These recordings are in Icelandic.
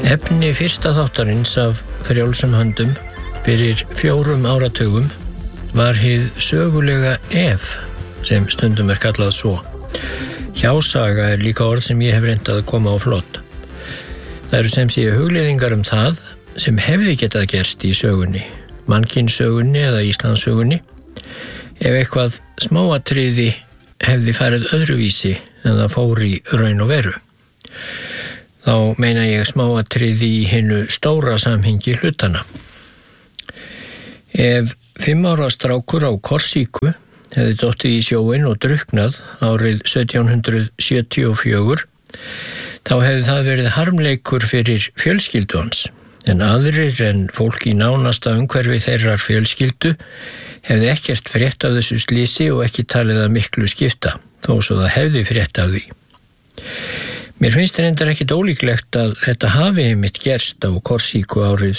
Efni fyrsta þáttarins af frjálsum höndum fyrir 4 áratugum var hið sögulega ef, sem stundum kallað svo. Hjásaga líka orð sem ég hef reynt að koma á flott. Það eru sem sé hugleiðingar það sem hefði getað gerst í sögunni, mannkynssögunni eða Íslandssögunni, ef eitthvað smáatriði hefði farið öðruvísi en það fór í raun og veru. Þá meina ég smáatriði í hinu stóra samhengi hlutana. Ef 5 ára strákur á Korsíku hefði dottið í sjóinn og drukknað árið 1774, þá hefði það verið harmleikur fyrir fjölskyldu hans, en aðrir en fólk í nánasta umhverfi þeirrar fjölskyldu hefði ekkert frétt af þessu slysi og ekki talið að miklu skipta, þó svo það hefði frétt af því. Mér finnst reyndar ekkit ólíklegt að þetta hafi einmitt gerst á Korsíku árið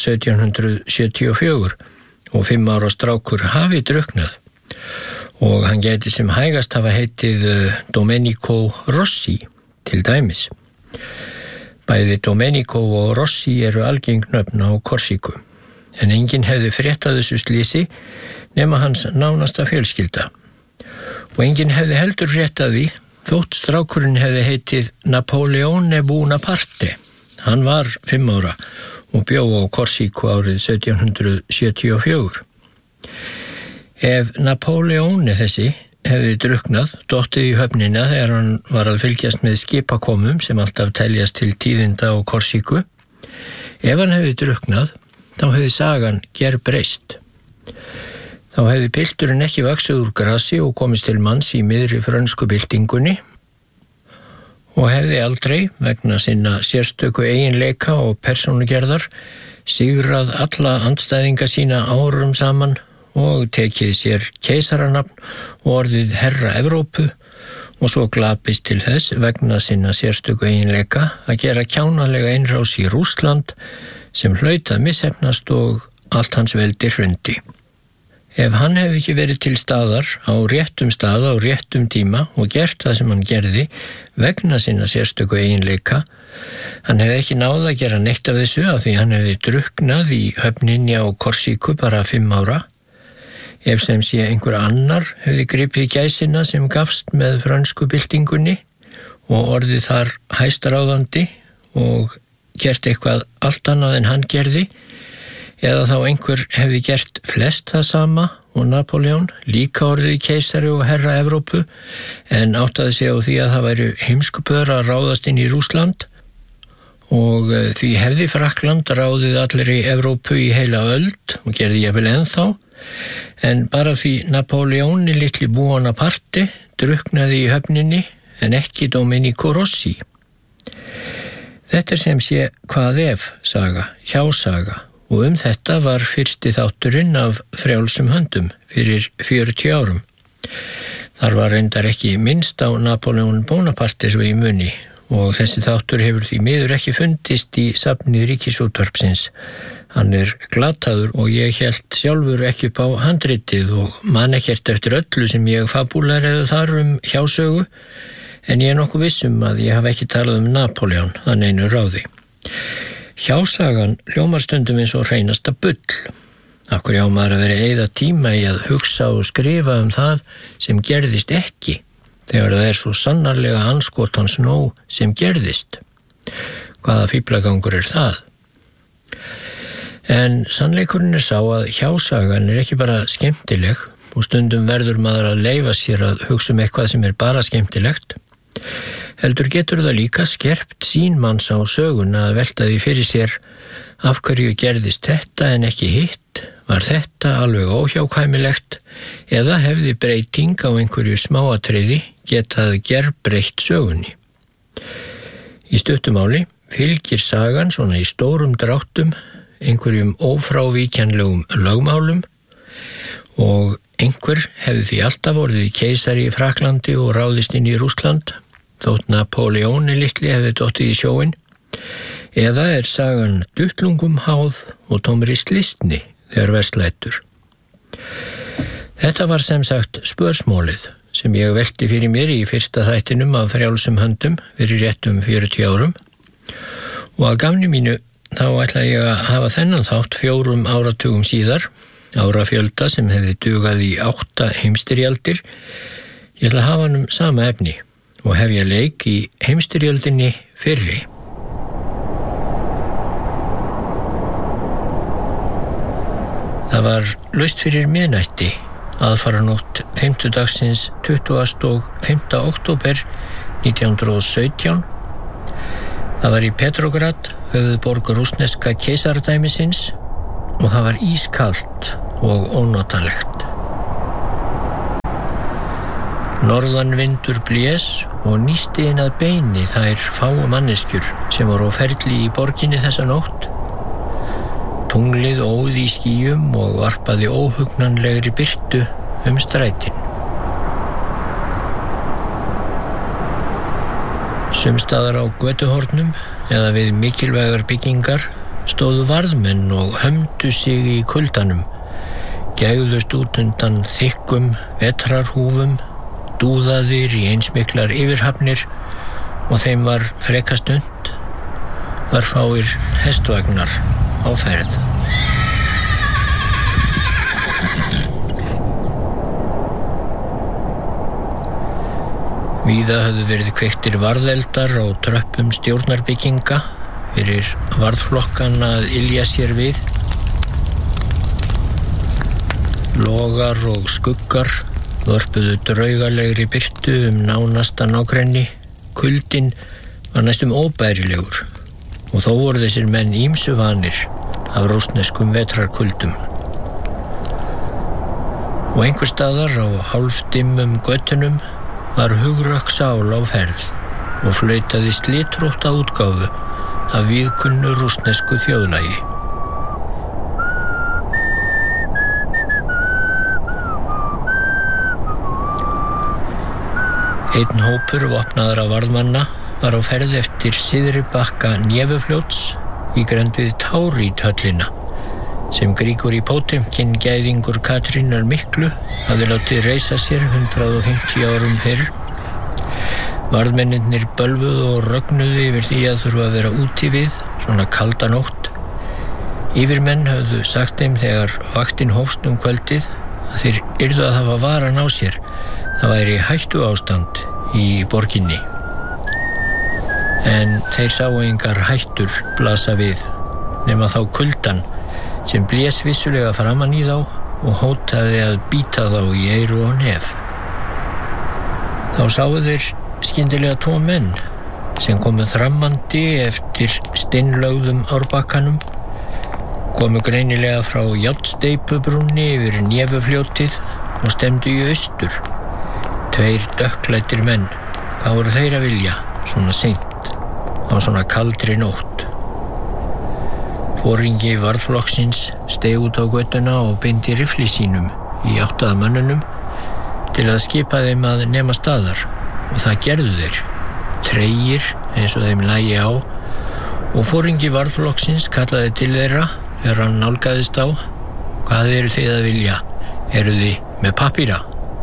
1774 og 5 ára strákur hafi drukknað og hann gæti sem hægast hafa heitið Domenico Rossi til dæmis. Bæði Domenico og Rossi eru algeng nöfn á Korsíku, en enginn hefði frétt af þessu slysi nema hans nánasta fjölskylda. Og enginn hefði heldur frétt af því þótt strákurinn hefði heitið Napoleone Bonaparte. Hann var 5 ára og bjó á Korsíku árið 1774. Ef Napoleone þessi hefði drukknað, dottið í höfnina þegar hann var að fylgjast með skipakomum sem alltaf teljast til tíðinda á Korsíku, ef hann hefði drukknað, þá hefði sagan gerbreyst. Þá hefði pilturinn ekki vaxið úr grasi og komist til manns í miðri frönsku byltingunni og hefði aldrei, vegna sinna sérstöku eiginleika og persónugerðar, sigrað alla andstæðinga sína árum saman og tekið sér keisaranafn og orðið herra Evrópu og svo glapist til þess vegna sinna sérstöku eiginleika að gera kjánalega innrás í Rússland sem hlaut að misheppnast og allt hans veldi hrundi. Ef hann hefði ekki verið til staðar á réttum stað á réttum tíma og gert það sem hann gerði vegna sinna sérstöku eiginleika, hann hefði ekki náð að gera neitt af þessu af því hann hefði drukknað í höfninni á Korsíku bara 5 ára. Ef sem sé einhver annar hefði gripið gæsina sem gafst með frönsku byltingunni og orðið þar hæstaráðandi og gert eitthvað allt annað en hann gerði, eða þá einhver hefði gert flest það sama og Napoleon, líka orðið keisari og herra Evrópu, en áttaði sig á því að það væri heimskupör að ráðast inn í Rússland og því hefði Frakkland ráðið allir í Evrópu í heila öld og gerði jafnvel ennþá, en bara því Napoleoni litli Bonaparte drukknaði í höfninni en ekki Domenico Rossi. Þetta sem sé hvað ef saga, hjásaga, og þetta var fyrsti þátturinn af frjálsum höndum fyrir 40 árum. Þar var reyndar ekki minnst á Napoleon Bonaparte svo í muni og þessi þáttur hefur því miður ekki fundist í safni Ríkisútvarpsins. Hann glataður og ég hélt sjálfur ekki upp á handritið og man ekkert eftir öllu sem ég fabúleraði þar hjásögu, en ég nokkuð viss að ég hafi ekki talað Napoleon að neinu ráði. Hjásagan hljómar stundum eins og hreinasta bull. Af hverju á maður að vera að eyða tíma í að hugsa og skrifa það sem gerðist ekki, þegar það svo sannarlega andskotans nóg sem gerðist. Hvaða fíflagangur það? En sannleikurinn sá að hjásagan ekki bara skemmtileg og stundum verður maður að leyfa sér að hugsa eitthvað sem bara skemmtilegt. Heldur getur það líka skerpt sín manns á söguna að velta því fyrir sér af hverju gerðist þetta en ekki hitt, var þetta alveg óhjákvæmilegt eða hefði breyting á einhverju smáatriði getað gerbreytt sögunni. Í stuttumáli fylgir sagan svona í stórum dráttum einhverjum ófrávíkjanlegum lögmálum og einhver hefði því alltaf orðið keisari í Frakklandi og ráðist inn í Rússland, þótt Napoleoni litli hefði dottið í sjóinn, eða sagan duttlungum háð og tómri slistni þegar verst lætur. Þetta var sem sagt spörsmálið sem ég velti fyrir mér í fyrsta þættinum af frjálsum höndum fyrir réttum 40 árum og að gamni mínu þá ætla ég að hafa þennan þátt 4 áratugum síðar, árafjölda sem hefði dugað í 8 heimstyrjaldir. Ég ætla að hafa hann sama efni og hefja leik í heimstyrjöldinni fyrri. Það var laust fyrir miðnætti, aðfaranótt 5. dagsins 25. október 1917. Það var í Petrograd, höfuðborg rússneska keisardæmisins, og það var ískalt og ónotalegt. Norðanvindur blés og nísti inn að beini þær fáu manneskjur sem voru á ferli í borginni þessa nótt. Tunglið óð í skýjum og varpaði óhugnanlegri birtu strætin. Sumstaðar á götuhornum eða við mikilvægar byggingar stóðu varðmenn og hömdu sig í kuldanum, gægðust út undan þykkum vetrarhúfum, dúðaðir í einsmiklar yfirhafnir og þeim var frekast und, var fáir hestvagnar á ferð. Víða höfðu verið kveiktir varðeldar á tröppum stjórnarbygginga fyrir varðflokkana að ylja sér við. Logar og skuggar vörpuðu draugalegri birtu nánasta nágrenni. Kuldinn var næstum óbærilegur og þó voru þessir menn ýmsu vanir af rússneskum vetrarkuldum. Og einhvers staðar á hálfdimmum götunum var hugrökk sál á ferð og flautaði slitrótta útgáfu af víðkunnu rússnesku þjóðlagi. Einn hópur vopnaðra varðmanna var á ferð eftir syðri bakka Nefufljóts í grennd við Tárít-höllina sem Grigori Potemkin gæðingur Katrínar miklu hafði látið reisa sér 150 árum fyrr. Varðmennirnir bölvuðu og rögnuðu yfir því að þurfa að vera úti við svona kalda nótt. Yfirmenn höfðu sagt þeim þegar vaktin hófst kvöldið að þeir yrðu að hafa varan á sér. Það væri hættu ástand í borginni. En þeir sáu engar hættur blasa við nema þá kuldan sem blés vissulega framan í þá og hótaði að bíta þá í eyru og nef. Þá sáu þeir skyndilega 2 menn sem komu þrammandi eftir steinlögðum árbakkanum, komu greinilega frá járnsteypubrúnni yfir Nefufljótið og stemdu í austur. 2 dökklæddir menn. Hvað voru þeir að vilja svona seint á svona kaldri nótt? Foringi varðflokksins steig út á götuna og beindi rifli sínum í átt að mönnunum til að skipa þeim að nema staðar og það gerðu þeir, tregir eins og þeim lægi á, og foringi varðflokksins kallaði til þeirra þegar hann nálgaðist á. Hvað eru þið að vilja? Eru þið með pappíra?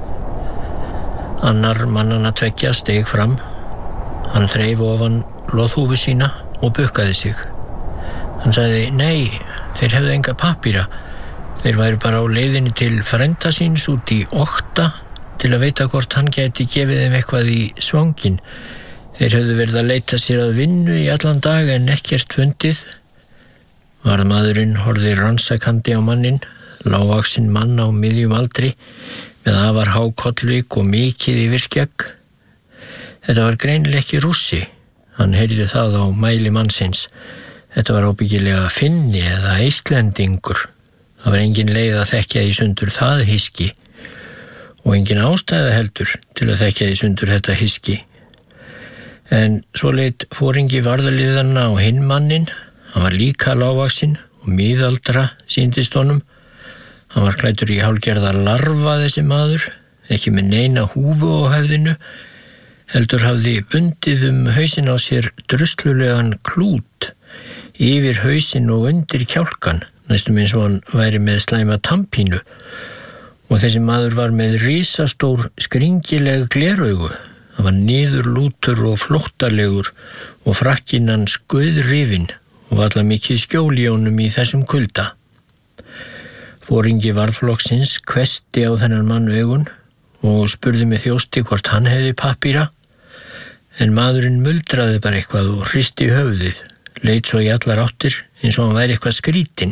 Annar mannanna 2 steig fram. Hann þreif ofan loðhúfu sína og bukkaði sig. Hann sagði, nei, þeir hefðu enga pappíra. Þeir væru bara á leiðinni til frænda síns út í Okta til að veita hvort hann gæti gefið þeim eitthvað í svanginn. Þeir hefðu verið að leita sér að vinnu í allan dag en ekkert fundið. Varðmaðurinn horfði rannsakandi á manninn, lágvaxinn mann á miðjum aldri, með afar há kollvik og mikið yfirskegg. Þetta var greinilega ekki Rússi. Hann heyrði það á mæli mannsins. Þetta var ábyggilega Finni eða Íslendingur. Það var engin leið að þekkja í sundur það hyski og engin ástæða heldur til að þekkja í sundur þetta hyski. En svo leit foringi varðaliðanna á hinn mannin. Hann var líka lágvaxinn og miðaldra sýndist honum. Hann var klæddur í hálfgerða larva þessi maður, ekki með neina húfu á höfðinu, heldur hafði bundið hausinn á sér druslulegan klút yfir hausinn og undir kjálkan, næstum eins og hann væri með slæma tannpínu, og þessi maður var með risastór skringileg gleraugu. Hann var niðurlútur og flóttalegur og frakkinn hans guðrifinn og varla mikið skjól í honum í þessum kulda. Foringi varðflokksins hvessti á þennan mann augun og spurði með þjósti hvort hann hefði pappíra, en maðurinn muldraði bara eitthvað og hristi höfuðið, leit svo í allar áttir eins og hann væri eitthvað skrítinn.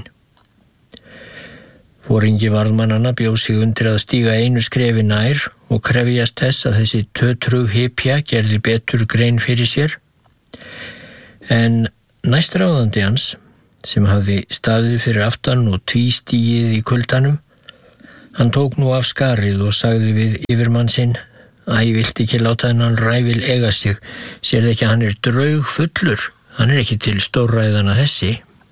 Foringi varðmannanna bjóð sig undir að stíga einu skrefi nær og krefjast þess að þessi tötrug hypja gerði betur grein fyrir sér, en næstráðandi hans, sem hafði staðið fyrir aftan og tvístigið í kuldanum, hann tók nú af skarið og sagði við yfirmann sinn: Æ, vilt ekki láta þennan ræfil eiga sig, sérðu ekki að hann draug fullur, hann ekki til stórræðana þessi.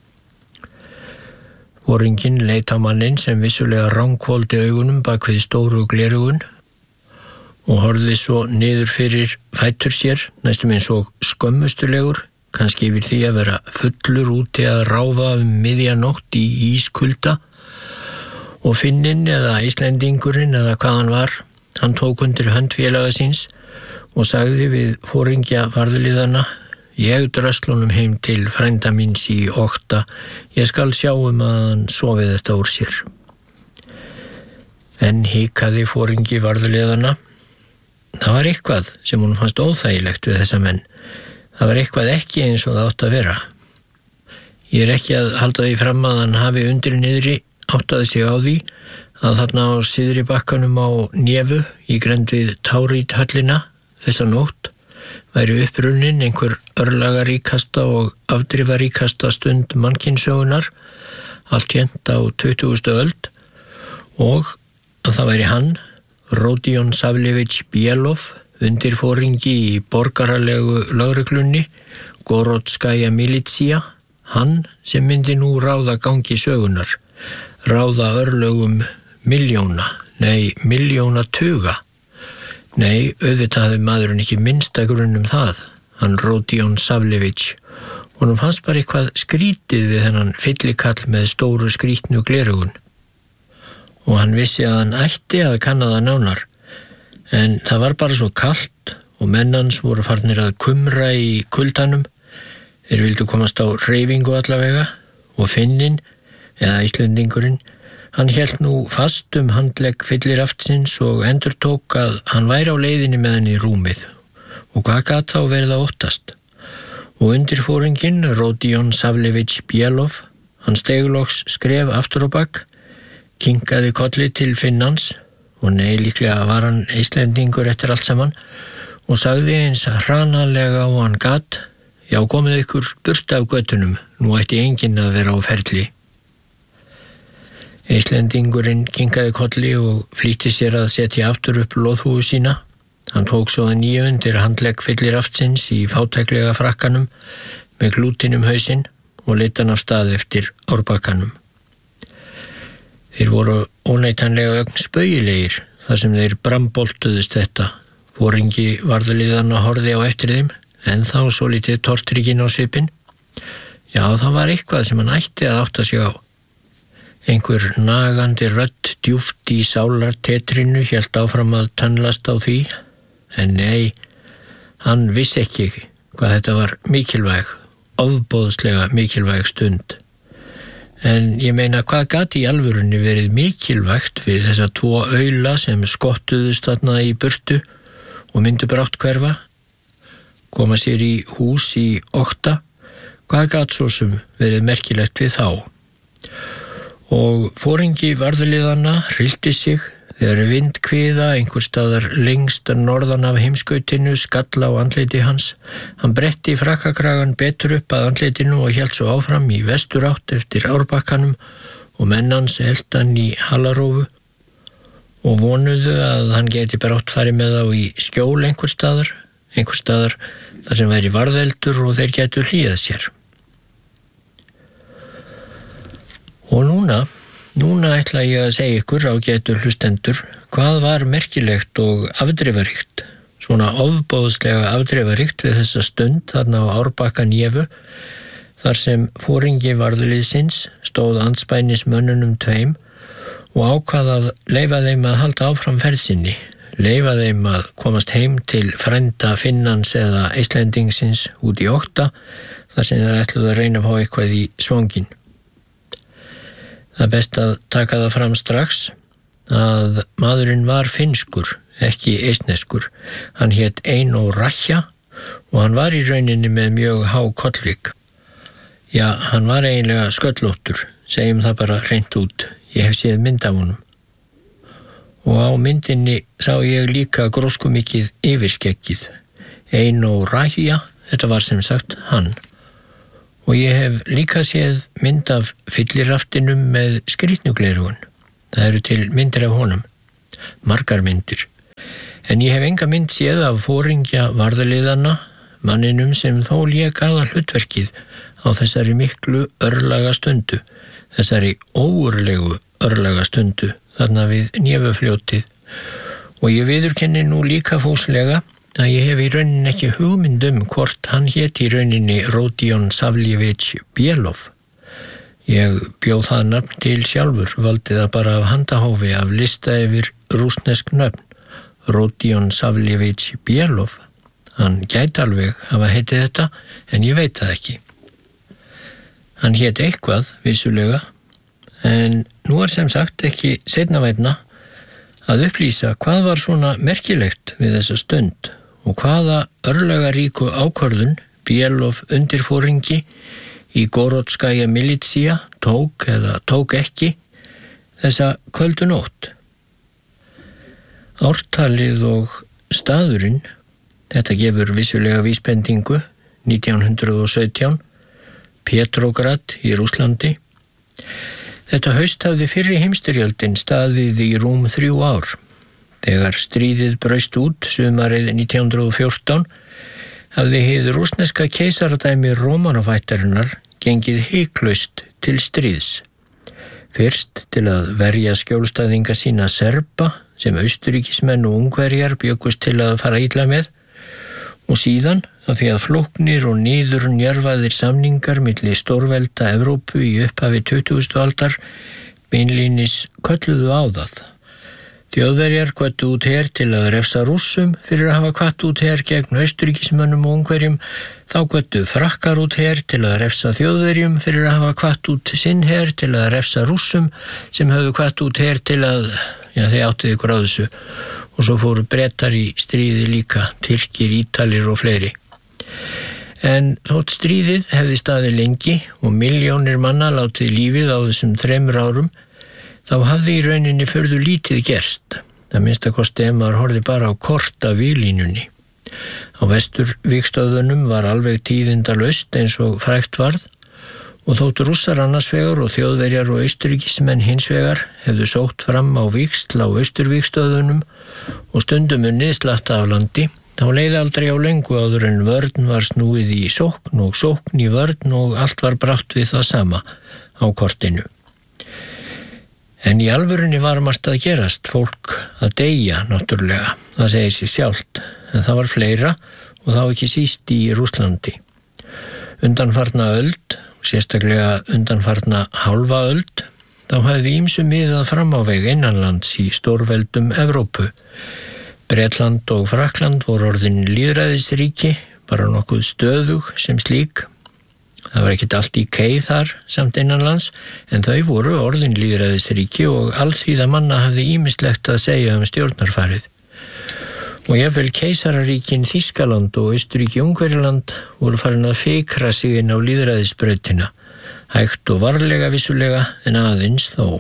Foringinn leit á manninn sem vissulega ranghvolfdi augunum bak við stóru glerugun og horfði svo niður fyrir fætur sér, næstum eins og skömmustulegur, kannski yfir því að vera fullur úti að ráfa miðja nótt í ískulda, og Finninn eða Íslendingurinn eða hvað hann var, hann tók undir hönd félaga síns og sagði við foringja varðliðana: Ég drösl honum heim til frænda míns í Ótta, ég skal sjá að hann sofi þetta úr sér. En hikaði foringi varðliðana. Það var eitthvað sem hún fannst óþægilegt við þessa menn. Það var eitthvað ekki eins og það átt að vera. Ég ekki að halda því fram að hann hafi undir niðri áttaði sig á því að þarna á syðri bakkanum á Nefu í grennd við Tárít-höllina þessa nótt væri upprunnin einhver örlagaríkasta og afdrifaríkasta stund mannkynsögunar, allt jent á 20. öld, og að það væri hann, Rodion Savlevich Bielov, undirforingi í borgaralegu lögreglunni, Gorodskaja Militsia, hann sem myndi nú ráða gangi sögunar, ráða örlögum milljónatuga. Nei, auðvitað hafði maðurinn ekki minnsta grunn það, hann Rodion Savlevich. Honum fannst bara eitthvað skrítið við þennan fyllikall með stóru skrítnu glerugun. Og hann vissi að hann ætti að kanna það nánar. En það var bara svo kalt og mennans voru farnir að kumra í kuldanum. Þeir vildu komast á hreyfingu allavega og Finninn, eða Íslendingurinn, hann hélt nú fast handlegg fylliraftsins og endurtók að hann væri á leiðinni með henni í rúmið. Og hvað gat þá verið að óttast? Og undirforinginn, Rodion Savlevich Bielov, hann steig loks skref aftur á bak, kinkaði kolli til Finnans, og nei, líklega var hann Íslendingur eftir allt saman, og sagði eins hranalega og hann gat: Já, komið ykkur burt af götunum, nú ætti enginn að vera á ferli. Íslendingurinn kinkaði kolli og flýtti sér að setja aftur upp loðhúfu sína. Hann tók svo að nýju undir handlegg fylliraftsins í fátæklega frakkanum með glútinum hausinn og leiddi hann af stað eftir árbakkanum. Þeir voru óneitanlega ögn spaugilegir þar sem þeir bramboltuðust þetta. Foringi varðliðanna horfði á eftir þeim, en þá svolítið tortrygginn á svipinn. Já, það var eitthvað sem hann ætti að átta sig á. Einhver nagandi rödd djúpt í sálartetrinu hélt áfram að tönnlast á því, en nei, hann vissi ekki hvað þetta var mikilvæg, ofboðslega mikilvæg stund. En ég meina, hvað gat í alvörunni verið mikilvægt við þessa tvo aula sem skottuðust þarna í burtu og myndu brátt hverfa, koma sér í hús í Ótta? Hvað gat svo sem verið merkilegt við þá? Og foringi varðliðanna hryllti sig þegar vindkviða einhver staðar lengst norðan af heimskautinu skall á andliti hans. Hann bretti frakkakragan betur upp að andlitinu og hélt svo áfram í vesturátt eftir árbakkanum og menn hans eltu hann í halarófu og vonuðu að hann geti brátt farið með þá í skjól einhver staðar þar sem væri varðeldur og þeir getu hlýjað sér. Og núna ætla ég að segja ykkur, ágætu hlustendur, hvað var merkilegt og afdrifaríkt, svona ofboðslega afdrifaríkt við þessa stund þarna á árbakka Nefu, þar sem foringi varðliðsins stóð andspænis mönnunum tveim og ákvað að leyfa þeim að halda áfram ferð sinni, leyfa þeim að komast heim til frænda Finnans eða Íslendingsins út í Ótta, þar sem þeir ætluðu að reyna að fá eitthvað í svanginn. Það er best að taka það fram strax að maðurinn var finnskur, ekki eistneskur. Hann hét Eino Rahja og hann var í rauninni með mjög há kollvik. Já, hann var eiginlega sköllóttur, segjum það bara hreint út. Ég hef séð mynd af honum. Og á myndinni sá ég líka gróskumikið yfirskeggið. Eino Rahja, þetta var sem sagt hann. Og ég hef líka séð mynd af fylliraftinum með skrýtnugleirugun. Það eru til myndir af honum, margar myndir. En ég hef enga mynd séð af foringja varðaliðanna, manninum sem þó lék aðal hlutverkið á þessari miklu örlaga stundu, þessari óurlegu örlaga stundu, þarna við Nefufljótið. Og ég viðurkenni nú líka fúslega að ég hef í rauninni ekki hugmynd hvort hann hét í rauninni Rodion Savljevich Bielov. Ég bjó það nafn til sjálfur, valdi það bara af handahófi af lista yfir rússnesk nöfn. Rodion Savljevich Bielov. Hann gæti alveg hafa heitið þetta, en ég veit það ekki. Hann hét eitthvað, vissulega, en nú er sem sagt ekki seinna vænna að upplýsa hvað var svona merkilegt við þessa stund og hvaða örlagaríku ákvörðun Bielov undirforingi í Gorodskaja Militsia tók eða tók ekki þessa köldu nótt. Ártalið og staðurinn, þetta gefur vissulega vísbendingu, 1917, Petrograd í Rússlandi. Þetta haust hafði fyrri heimsstyrjöldin staðið í rúm 3 ár. Þegar stríðið braust út sumarið 1914 hafði hið rússneska keisaradæmi Rómanovættarinnar gengið hiklaust til stríðs. Fyrst til að verja skjólstæðinga sína Serba sem Austurríkismenn og Ungverjar bjökkust til að fara illa með og síðan að því að flóknir og niður njörfaðir samningar milli stórvelda Evrópu í upphafi 20. aldar beinlínis kölluðu á það. Þjóðverjar hvöttu út her til að refsa Rússum fyrir að hafa hvatt út her gegn Austurríkismönnum og Ungverjum, þá hvöttu Frakkar út her til að refsa Þjóðverjum fyrir að hafa hvatt út sinn her til að refsa Rússum sem höfðu hvatt út her til að, já, þeir áttið ykkur á þessu, og svo fóru Bretar í stríði líka, Tyrkir, Ítalir og fleiri. En þótt stríðið hefði staðið lengi og milljónir manna látið lífið á þessum 3 árum, þá hafði í rauninni furðu lítið gerst. Það minnsta kosti ef maður horfði bara á kort af víglínunni. Á Vesturvígstöðunum var alveg tíðindalaust eins og frægt varð og þótt Rússar annars vegar og Þjóðverjar og Austurríkismenn hins vegar hefðu sótt fram á vígsl á Austurvígstöðunum og stundum niðurslatta af landi, þá leið aldrei á löngu áður en vörn var snúið í sókn og sókn í vörn og allt var brátt við það sama á kortinu. En í alvörunni var margt að gerast, fólk að deyja náttúrulega, það segir sig sjálft, en það var fleira og þá ekki síst í Rússlandi. Undanfarna öld, sérstaklega undanfarna hálfa öld, þá hafði ýmsu miðað fram á veg innanlands í stórveldum Evrópu. Bretland og Frakkland voru orðin lýðræðisríki, bara nokkuð stöðug sem slík. Það var ekkert allt í keið þar samt innanlands, en þau voru orðin lýðræðisríki og alþýða manna hafði ýmislegt að segja stjórnarfarið. Og jafnvel keisararíkin Þýskaland og Austurríki-Ungverjaland voru farin að fikra sig inn á lýðræðisbrautina, hægt og varlega vissulega en aðeins þó.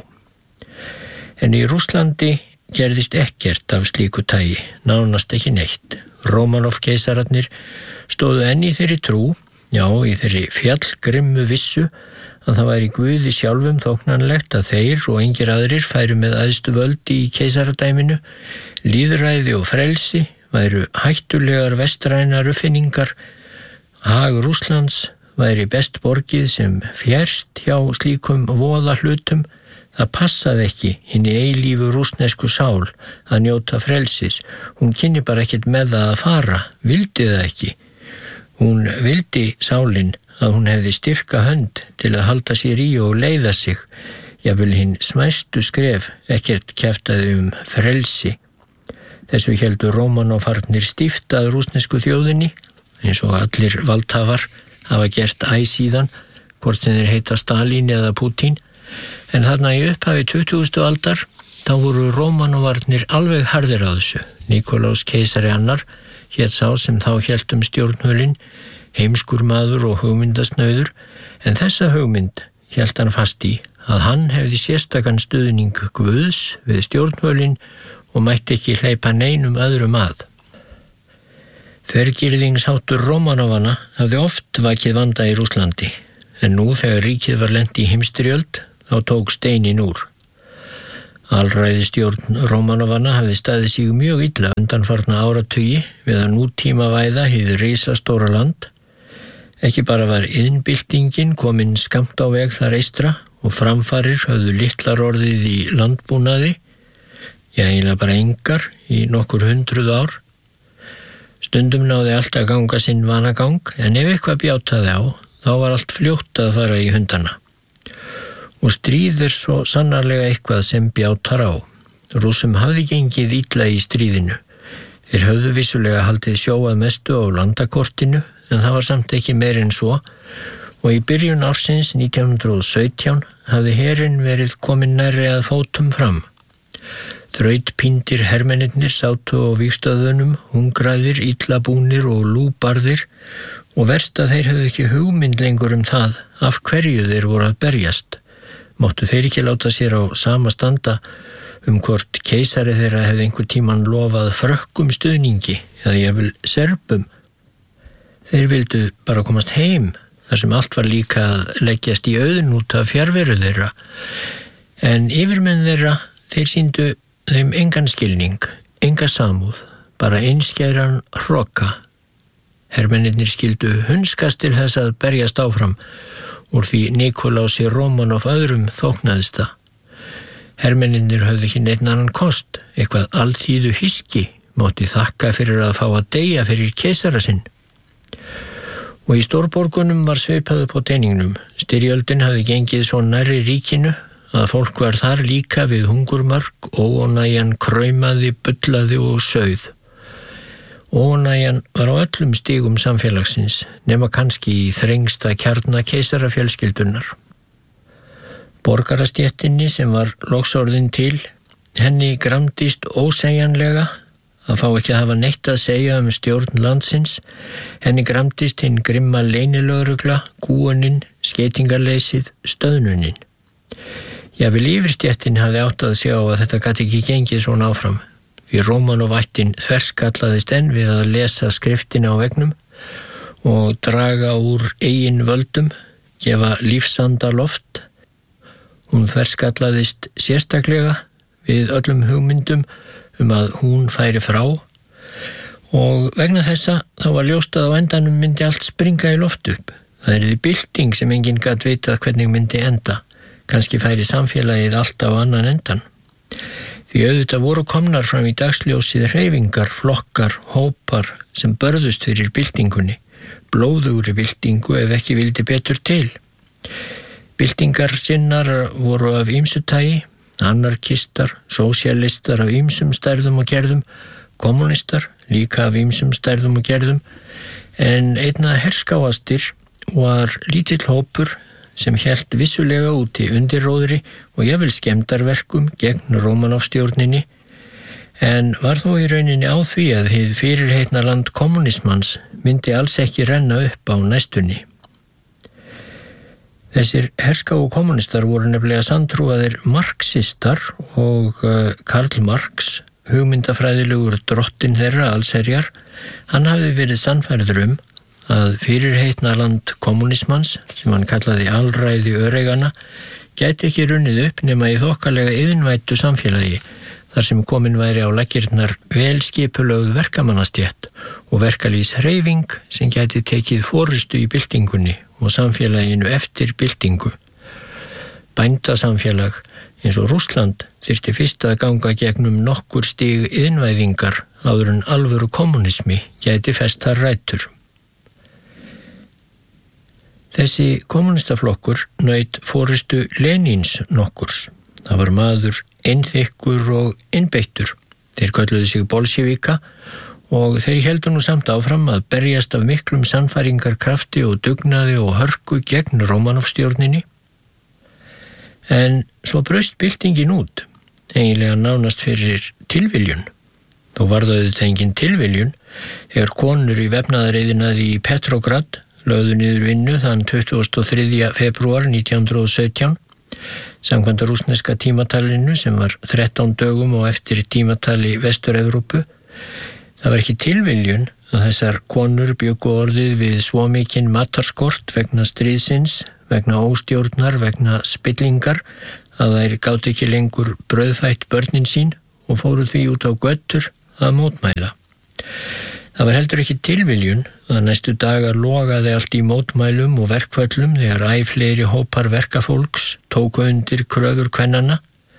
En í Rússlandi gerðist ekkert af slíku tagi, nánast ekki neitt. Rómanov-keisararnir stóðu enn í þeirri trú, já, í þeirri fjallgrimmu vissu að það væri Guði sjálfum þóknanlegt að þeir og engir aðrir færu með æðstu völdi í keisaradæminu, lýðræði og frelsi væru hættulegar vestrænar uppfinningar, hag Rússlands væri best borgið sem fjærst hjá slíkum voða hlutum. Það passaði ekki hinni eilífu rússnesku sál að njóta frelsis. Hún kynni bara ekkert með það að fara, vildi það ekki. Hún vildi sálin að hún hefði styrka hönd til að halda sér í og leiða sig. Jafnvel hinn smæstu skref ekkert kjaftaði frelsi. Þessu héldu Rómanofarnir stíft að rússnesku þjóðinni, eins og allir valdhafar hafa gert æ síðan, hvort sem þeir heita Stalín eða Putin, en þarna í upphafi 20. aldar þá voru Rómanovarnir alveg harðir á þessu. Nikolás keisari annar hét sá sem þá hélt stjórnvölin, heimskur maður og hugmyndasnauður, en þessa hugmynd hélt hann fast í að hann hefði sérstakan stuðning Guðs við stjórnvölin og mætti ekki hleypa neinum öðrum að. Þvergirðingsháttur Rómanovanna hafði oft vakið vanda í Rússlandi, en nú þegar ríkið var lent í heimsstyrjöld þá tók steinin úr. Alræðisstjórn Rómanovanna hafði staðið sig mjög illa undanfarna áratugi við að nútímavæða hið risastóra land. Ekki bara var iðnbyltingin komin skammt á veg þar eystra og framfarir höfðu litlar orðið í landbúnaði, eiginlega bara engar í nokkur 100 ár. Stundum náði allt að ganga sinn vanagang, en ef eitthvað bjátaði á, þá var allt fljótt að fara í hundana. Og stríð svo sannarlega eitthvað sem bjátar á. Rússum hafði gengið illa í stríðinu. Þeir höfðu vissulega haldið sjóað mestu á landakortinu, en það var samt ekki meir en svo, og í byrjun ársins 1917 hafði herinn verið komin nærri að fótum fram. Þrautpíndir hermennirnir sátu á vígstöðunum, hungraðir, illa búnir og lúbarðir, og verst að þeir höfðu ekki hugmynd lengur það af hverju þeir voru að berjast. Máttu þeir ekki láta sér á sama standa hvort keisari þeirra hefði einhver tíman lofað Frökkum stuðningi eða jafnvel Serbum. Þeir vildu bara komast heim, þar sem allt var líka að leggjast í auðn út af fjarveru þeirra. En yfirmenn þeirra, þeir sýndu þeim engan skilning, enga samúð, bara einskæran hroka. Hermennirnir skildu hunskast til þess að berjast áfram, úr því Nikolási Rómanov öðrum þóknaðist það. Hermennirnir höfðu ekki neinn annan kost, eitthvað alþýðu hyski, mátti þakka fyrir að fá að deyja fyrir keisara sinn. Og í stórborgunum var svipað upp á teiningnum. Styrjöldin hafði gengið svo nærri ríkinu að fólk var þar líka við hungurmörk, óánægjan kraumaði, bullaði og sauð. Óánægjan var á öllum stigum samfélagsins, nema kannski í þrengsta kjarna keisarafjölskyldunar. Borgarastéttinni sem var loksorðin til, henni gramdist ósegjanlega að fá ekki að hafa neitt að segja stjórn landsins. Henni gramdist hinn grimma leynilögregla, kúunin, skeytingarleysið, stöðnunin. Jafnvel yfirstéttin hafði átt að sjá að þetta gat ekki gengið svona áfram, því Rómanovættin þverskallaðist enn við að lesa skriftina á veggnum og draga úr eigin völdum, gefa lífsanda loft. Hún þverskallaðist sérstaklega við öllum hugmyndum að hún færi frá, og vegna þessa þá var ljóst að á endanum myndi allt springa í loft upp. Það yrði bylting sem enginn gat vitað hvernig myndi enda. Kannski færi samfélagið allt á annan endan. Því auðvitað voru komnar fram í dagsljósið hreyfingar, flokkar, hópar sem börðust fyrir byltingunni, blóðugri byltingu ef ekki vildi betur til. Byltingar sinnar voru af ýmsu tagi, anarkistar, sósíalistar af ýmsum stærðum og gerðum, kommunistar líka af ýmsum stærðum og gerðum, en einna herskáastir var lítill hópur sem hélt vissulega úti undirróðri og jafnvel skemmdarverkum gegn Rómanovstjórninni, en var þó í rauninni á því að hið fyrirheitna land kommunismans myndi alls ekki renna upp á næstunni. Þessir herskáu kommunistar voru nefnilega sanntrúaðir marxistar og Karl Marx, hugmyndafræðilegur drottinn þeirra allsherjar, hann hafði verið sannfærður að fyrirheitna land kommunismans, sem hann kallaði alræði öreigana, gæti ekki runnið upp nema í þokkalega iðnvæddu samfélagi, þar sem komin væri á laggirnar velskipulögð verkamannastétt og verkalýðshreyfing sem gæti tekið forystu í byltingunni og samfélaginu eftir byltingu. Bændasamfélag eins og Rússland þyrfti fyrst að ganga gegnum nokkur stig iðnvæðingar áður en alvöru kommunismi gæti fest þar rætur. Þessi kommunistaflokkur naut forystu Lenins nokkurs. Það var maður einþykkur og einbeittur. Þeir kölluðu sig bolsjevika og þeir héldu nú samt áfram að berjast af miklum sannfæringarkrafti og dugnaði og hörku gegn Rómanovstjórninni. En svo braust byltingin út, eiginlega nánast fyrir tilviljun. Þó var það auðvitað engin tilviljun þegar konur í vefnaðareiðinaði í Petrograd lögðu niður vinnu þann 23. febrúar 1917 samkvæmt rússneska tímatalinu sem var 13 dögum og eftir tímatali Vestur-Evrópu. Það var ekki tilviljun að þessar konur bjuggu orðið við svo mikinn matarskort vegna stríðsins, vegna óstjórnar, vegna spillingar að þær gátu ekki lengur brauðfætt börnin sín og fóru því út á götur að mótmæla. Það var heldur ekki tilviljun að næstu dagar logaði allt í mótmælum og verkföllum þegar æ fleiri hópar verkafólks tóku undir kröfur kvennanna.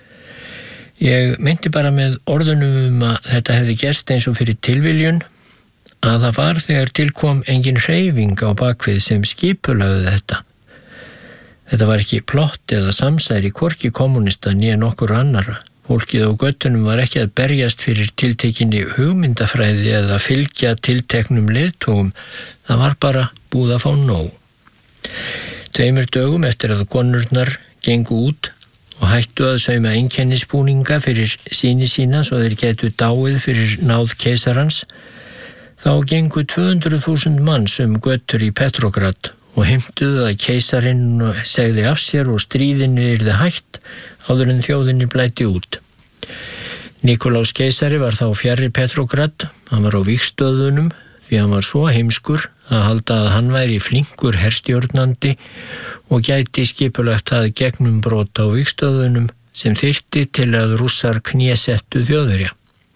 Ég meinti bara með orðunum að þetta hefði gerst eins og fyrir tilviljun að það var þegar tilkom engin hreyfing á bakvið sem skipulagði þetta. Þetta var ekki plott eða samsæri hvorki kommunista né nokkur annara. Fólkið á göttunum var ekki að berjast fyrir tiltekinni hugmyndafræði eða fylgja tilteknum leiðtogum. Það var bara búið að fá nóg. 2 dögum eftir að konurnar gengu út og hættu að sauma einkennisbúninga fyrir síni sína svo þeir gætu dáið fyrir náð keisarans, þá gengu 200.000 manns götur í Petrograd og heimtuðu að keisarinn segði af sér og stríðinu yrði hætt áður en þjóðinni blæddi út. Nikolás keisari var þá fjarri Petrograd, hann var á vígstöðunum því hann var svo heimskur að halda að hann væri flinkur herstjórnandi og gæti skipulagt að gegnum brot á vígstöðunum sem þyrfti til að rússar knésettu Þjóðverja.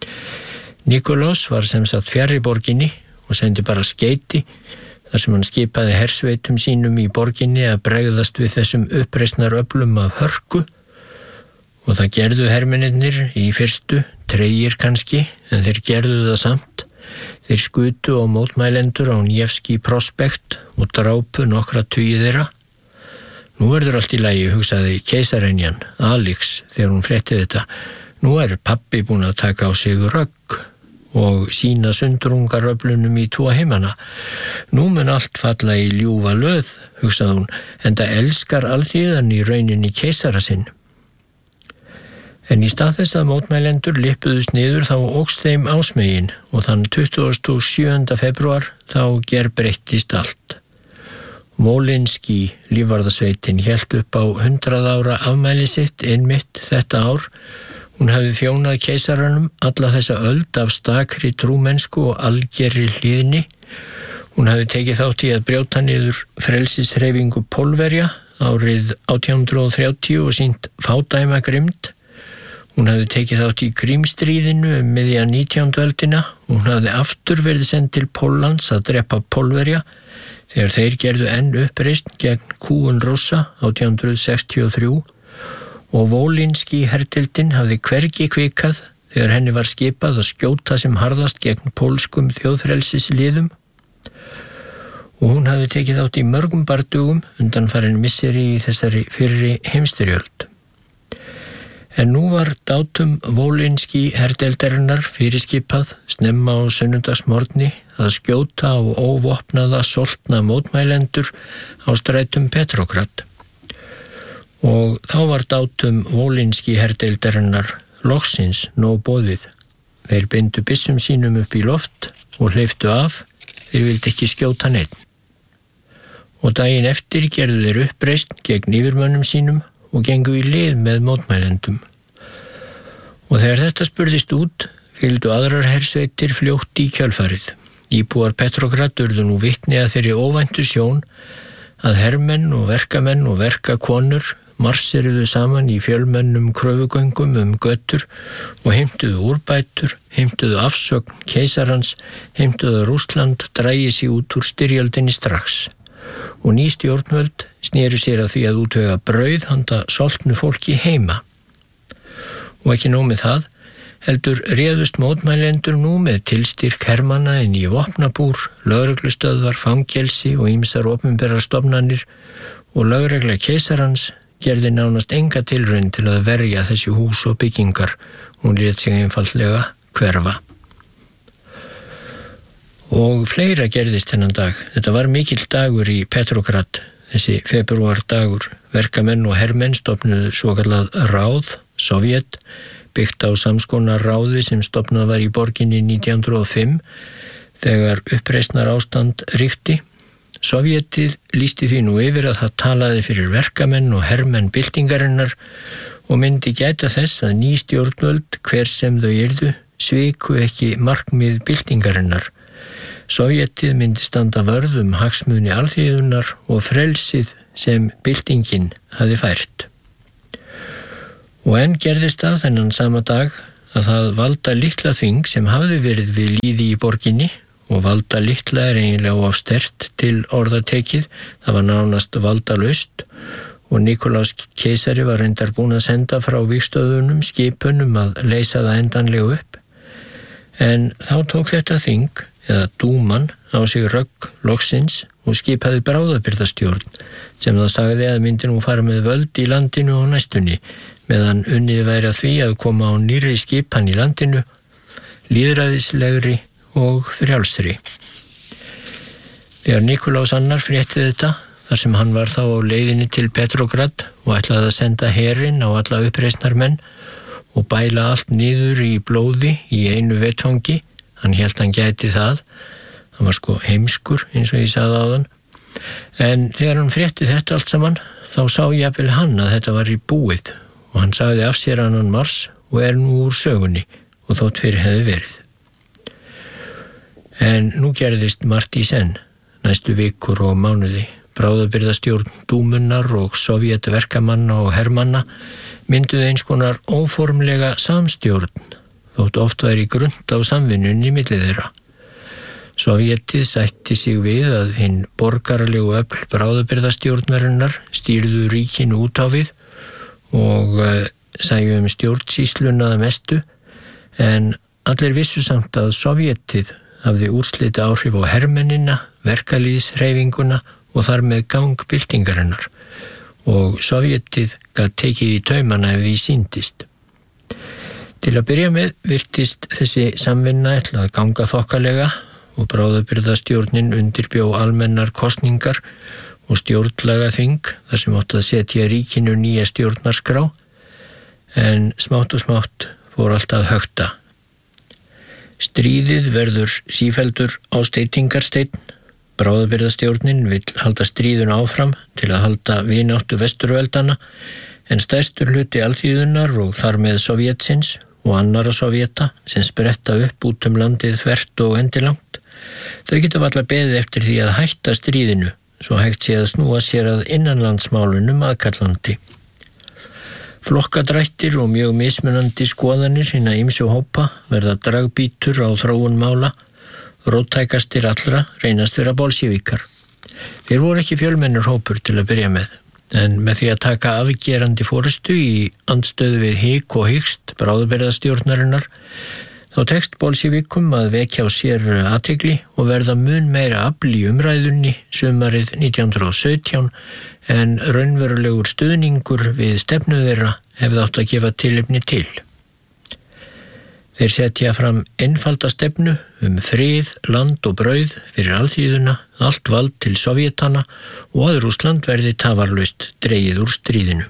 Nikolás var sem sagt fjarri borginni og sendi bara skeyti þar sem hann skipaði hersveitum sínum í borginni að bregðast við þessum uppreisnaröflum af hörku. Og það gerðu hermennirnir í fyrstu, tregir kannski, en þeir gerðu það samt. Þeir skutu á mótmælendur á Nevski Prospekt og drápu nokkra tugi þeirra. Nú verður allt í lagi, hugsaði keisarenjan, Alix, þegar hún frétti þetta. Nú pabbi búinn að taka á sig rögg og sína sundrungaröflunum í 2 heimana. Nú mun allt falla í ljúfa löð, hugsaði hún, enda elskar alþýðan í rauninni keisara sinn. En í stað þess að mótmælendur lippuðust niður þá óx þeim ásmegin og þann 27. febrúar þá gerbreyttist allt. Mólinski lífvarðasveitin hélt upp á 100 ára afmæli sitt einmitt þetta ár. Hún hafði þjónað keisaranum alla þessa öld af stakri trúmennsku og algerri hlýðni. Hún hafði tekið þátt í að brjóta niður frelsishreyfingu Pólverja árið 1830 og sýnt fádæma grimmd. Hún hafði tekið þátt í Krímstríðinu miðja 19. öldina. Hún hafði aftur verið send til Póllands að drepa Pólverja þegar þeir gerðu enn uppreisn gegn kúgun Rússa 1863 og Vólinski herdeildin hafði hvergi kvikað þegar henni var skipað að skjóta sem harðast gegn pólskum þjóðfrelsisliðum og hún hafði tekið þátt í mörgum bardugum undanfarin misseri í þessari fyrri heimsstyrjöld. En nú var dátum Vólinski herdeildarinnar fyrirskipað snemma á sunnudagsmorgni að skjóta á óvopnaða soltna mótmælendur á strætum Petrograd. Og þá var dátum Vólinski herdeildarinnar loksins nóg boðið. Þeir bindu byssum sínum upp í loft og hleyptu af, þeir vildi ekki skjóta neinn. Og daginn eftir gerðu þeir uppreisn gegn yfirmönnum sínum og gengu í lið með mótmælendum. Og þegar þetta spurðist út, fylgdu aðrar hersveitir fljótt í kjölfarið. Íbúar Petrograd urðu nú vitni að þeirri óvæntu sjón að hermenn og verkakonur marseruðu saman í fjölmennum kröfugöngum götur og heimtuðu úrbætur, heimtuðu afsögn keisarans, heimtuðu að Rússland drægi sig út úr styrjöldinni strax. Og ný stjórnvöld snéru sér að því að útvega brauð handa soltnu fólki heima. Og ekki nóg með það, heldur réðust mótmælendur nú með tilstyrk hermanna inn í vopnabúr, lögreglustöðvar, fangelsi og ýmsar opinberar stofnanir og lögregla keisarans gerði nánast enga tilraun til að verja þessi hús og byggingar. Hún lét sig einfaldlega hverfa. Og fleira gerðist þennan dag. Þetta var mikill dagur í Petrograd, þessi febrúar dagur. Verkamenn og hermenn stofnuðu svokallað ráð, Sovjet, byggt á samskonar ráði sem stofnað var í borginni 1905 þegar uppreisnar ástand ríkti. Sovjetið lýsti því nú yfir að það talaði fyrir verkamenn og hermenn byltingarinnar og myndi gæta þess að ný stjórnvöld, hver sem þau yrðu, sviku ekki markmið byltingarinnar. Sovjetið myndi standa vörð hagsmuni alþýðunnar og frelsið sem byltingin hafði fært. Og enn gerðist það þennan sama dag að það valda litla þing sem hafði verið við lýði í borginni, og valda litla eiginlega of sterkt til orðatekið, það var nánast valdalaust, og Nikolás keisari var reyndar búinn að senda frá vígstöðunum skipunum að leysa það endanlega upp. En þá tók þetta þing, eða dúman, á sig rögg loksins og skipaði bráðabirgðastjórn sem það sagði að myndi nú fara með völd í landinu og næstunni, meðan unnið væri að því að koma á nýrri skipan í landinu, lýðræðislegri og frjálsri. Þegar Nikolás annar frétti þetta, þar sem hann var þá á leiðinni til Petrograd og ætlaði að senda herinn á alla uppreisnarmenn og bæla allt niður í blóði í einu vettfangi, hann hélt hann gæti það, hann var sko heimskur eins og ég sagði áðan, en þegar hann frétti þetta allt saman, þá sá jafnvel hann að þetta var í búið og hann sagði af sér annan mars og nú úr sögunni og þótt fyrir hefði verið. En nú gerðist margt í senn, næstu vikur og mánuði. Bráðabirgðastjórn dúmunnar og sovjetverkamanna og hermanna mynduðu eins konar óformlega samstjórn, þótt oft væri grunnt á samvinnunni milli þeirra. Sovjetið sætti sig við að hinn borgaralegu öfl bráðabirgðastjórnarinnar stýrðu ríkinu út á við og sæju stjórnsýsluna að mestu, en allir vissu samt að Sovjetið hafði úrslita áhrif á hermennina, verkalýðshreyfinguna og þar með gang byltingarinnar og Sovjetið gat tekið í taumana ef því sýndist. Til að byrja með virtist þessi samvinna ætla að ganga þokkalega og bráðabirgðastjórnin undirbjó almennar kosningar og stjórnlagaþing þar sem átti að setja ríkinu nýja stjórnarskrá, en smátt og smátt fór allt að hökta. Stríðið verður sífeldur ásteytingarsteinn. Bráðabirgðastjórnin vill halda stríðun áfram til að halda vináttu vesturveldana, en stærstur hluti alþýðunnar og þar með Sovjetsins og annarra Sovjeta sem spretta upp út landið þvert og endilangt, þau geta varla beðið eftir því að hætta stríðinu, svo hægt sé að snúa sér að innanlandsmálunum aðkallandi. Flokkadrættir og mjög mismunandi skoðanir hinna ýmsu hópa verða dragbítur á þróun mála. Róttækastir allra reynast vera bolsjevíkar. Þeir voru ekki fjölmennur hópur til að byrja með, en með því að taka afgerandi forystu í andstöðu við hik og hykst bráðabirgðastjórnarinnar, þá tekst bolsjevíkum að vekja á sér athygli og verða mun meira afl í umræðunni sumarið 1917, en raunverulegur stuðningur við stefnu þeirra hefði átt að gefa tilefni til. Þeir setja fram einfalda stefnu frið, land og brauð fyrir alþýðuna, allt vald til Sovjetana og að Rússland verði tafarlaust dregið úr stríðinu.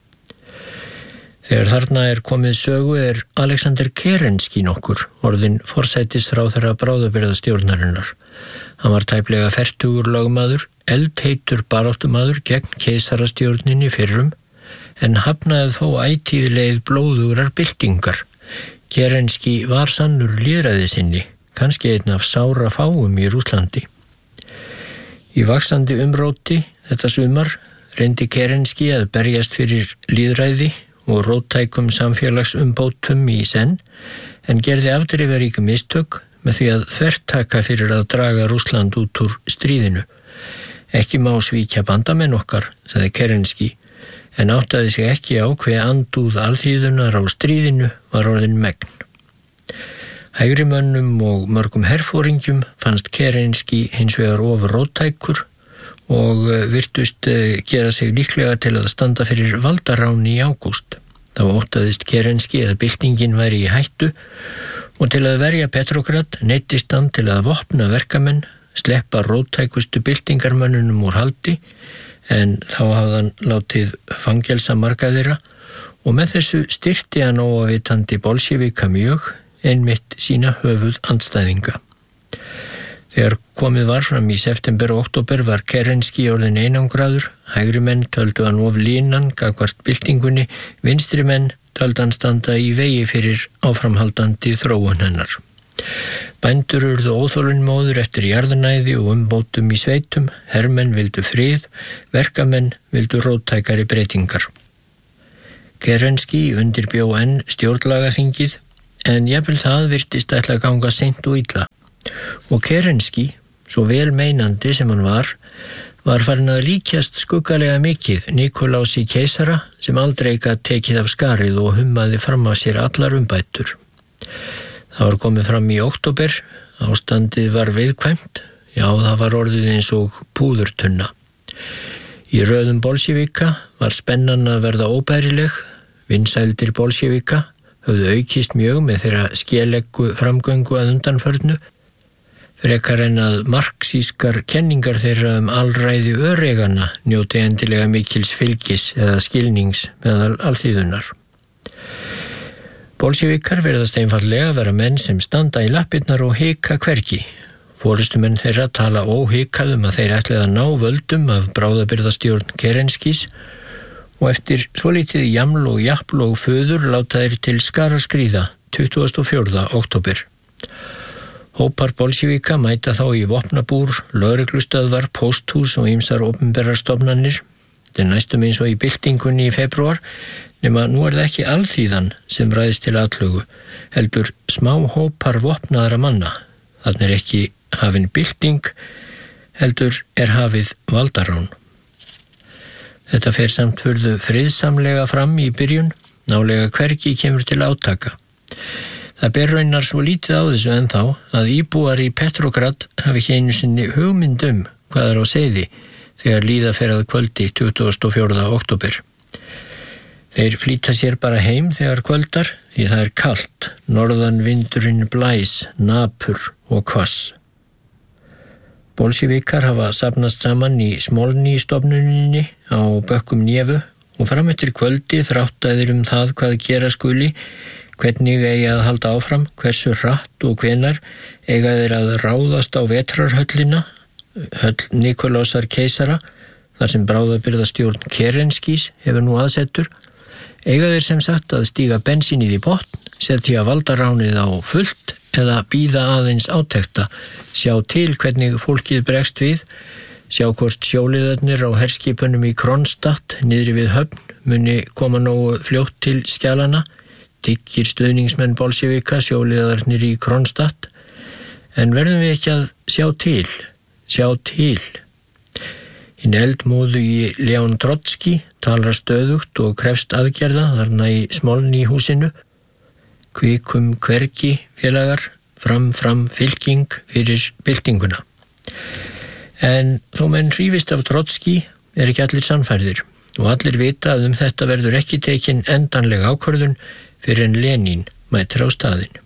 Þegar þarna komið sögu Alexander Kerenski nokkur orðinn forsætisráðherra bráðabirgðastjórnarinnar. Hann var tæplega fertugur lögmaður, eldheitur baráttumaður gegn keisarastjórninni fyrrum, en hafnaði þó ætíð leið blóðugrar byltingar. Kerenski var sannur lýðræðisinni, kannski einn af sára fáum í Rússlandi. Í vaxandi umróti þetta sumar reyndi Kerenski að berjast fyrir lýðræði og róttækum samfélagsumbótum í senn, en gerði afdrifarík mistök með því að þvertaka fyrir að draga Rússland út úr stríðinu. Ekki má svíkja bandamenn okkar, sagði Kerenski, en áttaði sig ekki á hve andúð alþýðunar á stríðinu var orðin megn. Hægrimönnum og mörgum herforingjum fannst Kerenski hins vegar of róttækur og virtust gera sig líklega til að standa fyrir valdaráni í ágúst. Þá óttaðist Kerenski að byltingin væri í hættu og til að verja Petrograd neyddist hann til að vopna verkamenn, sleppa róttækustu byltingarmönnunum úr haldi, en þá hafði hann látið fangelsa marga þeirra og með þessu styrkti hann óafitandi bolsjevika mjög, einmitt sína höfuð andstæðinga. Þegar komið var fram í september og október var Kerenski orðinn einangraður, hægri menn töldu hann of línan gagnvart byltingunni, vinstri menn töldu hann standa í vegi fyrir áframhaldandi þróun hennar. Bændur urðu óþolinmóðir eftir jarðnæði og umbótum í sveitum, hermenn vildu frið, verkamenn vildu róttækari breytingar. Kerenski undirbjó enn stjórnlagaþingið, en jafnvel það virtist ætla að ganga seint og illa. Og Kerenski, svo vel meinandi sem hann var farin að líkjast skuggalega mikið Nikolási keisara sem aldrei gat tekið af skarið og hummaði fram af sér allar umbætur. Það var komið fram í október, ástandið var viðkvæmt, já það var orðið eins og púðurtunna. Í röðum bolsjevika var spennan að verða óbærileg, vinsældir bolsjevika höfðu aukist mjög með þeirra skeleggu framgöngu að undanförnu, frekar en að marxískar kenningar þeirra alræði öreigana njóti endilega mikils fylgis eða skilnings meðal alþýðunnar. Bolsjevikar verðast einfaldlega vera menn sem standa í lappirnar og hika hvergi. Forystumenn þeirra tala óhikað að þeir ætli að ná völdum af bráðabirgðastjórn Kerenskis og eftir svolítið jaml og japl og föður láta þeir til skara skríða 24. október. Hópar bolsjevika mæta þá í vopnabúr, lögreglustöðvar, pósthús og ýmsar opinberar stofnanir. Þetta næstum eins og í byltingunni í febrúar, nema nú það ekki alþýðan sem ræðist til atlögu, heldur smá hópar vopnaðra manna. Þarna ekki hafin bylting, heldur hafið valdarán. Þetta fer samt furðu friðsamlega fram í byrjun, nálega hvergi kemur til átaka. Það ber raunar svo lítið á þessu ennþá að íbúar í Petrograd hafi ekki einu sinni hugmynd hvað á seiði þegar líða fer að kvöldi 24. október. Þeir flýta sér bara heim þegar kvöldar því það kalt, norðan vindurinn blæs, napur og hvass. Bolsjevikar hafa safnast saman í Smolny-stofnuninni á bökkum Nevu og fram eftir kvöldi þráttaðir það hvað gera skuli, hvernig eigi að halda áfram, hversu hratt og hvenar eiga þeir að ráðast á vetrarhöllina, höll Nikolásar keisara, þar sem bráðabirgðastjórn Kerenskis hefur nú aðsettur, eiga þeir sem sagt að stíga bensínið í botn, setja valdaránið á fullt eða bíða aðeins átekta, sjá til hvernig fólkið bregst við, sjá hvort sjóliðarnir á herskipunum í Kronstadt niðri við höfn muni koma nógu fljótt til skjalana, dyggir stuðningsmenn bolsjevika sjóliðarnir í Kronstadt, en verðum við ekki að sjá til. Hinn eldmóðu í Leon Trotsky talar stöðugt og krefst aðgerða þarna í Smolny-húsinu. Kvikum hvergi félagar, fram fylking fyrir byltinguna. En þó menn hrífist af Trotsky ekki allir sannfærðir og allir vita að þetta verður ekki tekin endanleg ákvörðun fyrir en Lenín mætir á staðinn.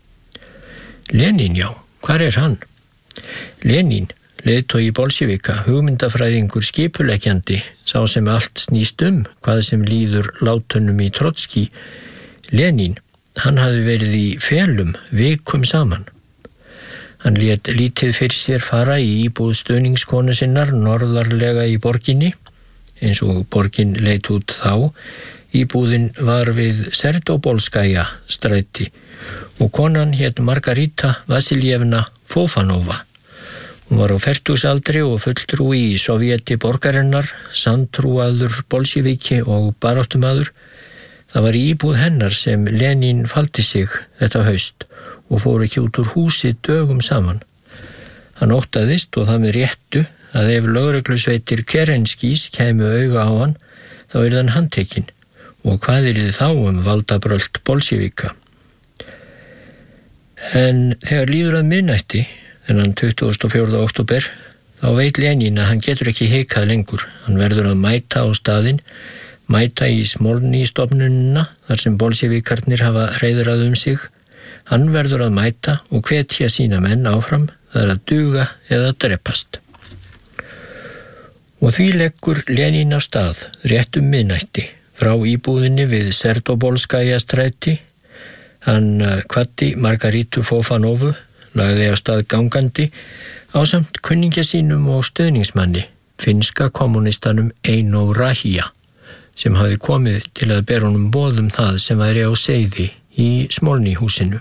Lenín, já, hvar hann? Lenín, leiðtogi bolsjevika, hugmyndafræðingur skipuleggjandi, sá sem allt snýst hvað sem líður látunum í Trotsky. Lenín, hann hafði verið í felum vikum saman. Hann lét lítið fyrir sér fara í íbúð stuðningskonu sinnar norðarlega í borginni, eins og borgin leit út þá. Íbúðin var við Serdobólskaja stræti og konan hét Margarita Vasiljevna Fofanova. Hún var á fertugsaldri og fulltrúi í Sovjeti borgarinnar, sanntrúaður bolsjeviki og baráttumaður. Það var í íbúð hennar sem Lenín faldi sig þetta haust og fór ekki út úr húsi dögum saman. Hann óttaðist og það með réttu að ef lögreglusveitir Kerenskis kæmu auga á hann, þá hann handtekinn. Og hvað þið þá valdabrölt bolsjevika? En þegar líður að miðnætti, þennan 24. október, þá veit Lenín að hann getur ekki hikað lengur. Hann verður að mæta á staðinn. mæta í Smolny-stofnunina þar sem bolsévíkarnir hafa hreiðrað sig. Hann verður að mæta og hvetja sína menn áfram, það er að duga eða drepast. Og því leggur Lenín af stað rétt miðnætti frá íbúðinni við Serdobolskaja-stræti. Hann kvaddi Margarítu Fofanovu, lagði af stað gangandi ásamt kunningja sínum og stöðningsmanni, finnska kommunistanum Eino Rahia, sem hafði komið til að bera honum boð það sem væri á seiði í Smolny-húsinu.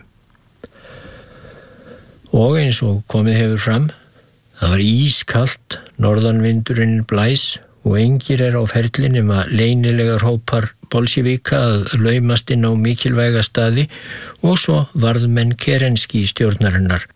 Og eins og komið hefur fram, það var ískalt, norðanvindurinn blæs og engir á ferli nema leynilegar hópar bolsévíka að laumast inn á mikilvæga staði og svo varðmenn Kerenski stjórnarinnar